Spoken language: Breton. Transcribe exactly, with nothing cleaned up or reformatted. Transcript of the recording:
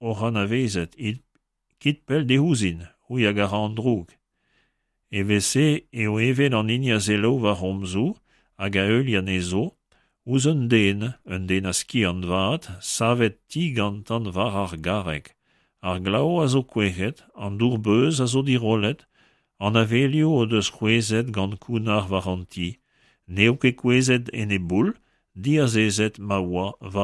o ran a vezet, it kit pel de houzin, ouiag a gara an droug. E vese eo even an inia zelo war romzou, hag a eulian e zo, ouz un den, un den a ski an vat, savet ti gantan war ar garek. Ar glau a zo kwechet, an dourbeuz a zo dirolet, an avelio o deus kwezet gant kounar war an ti, neo ket kwezet en e boul, di a zezet ma oa war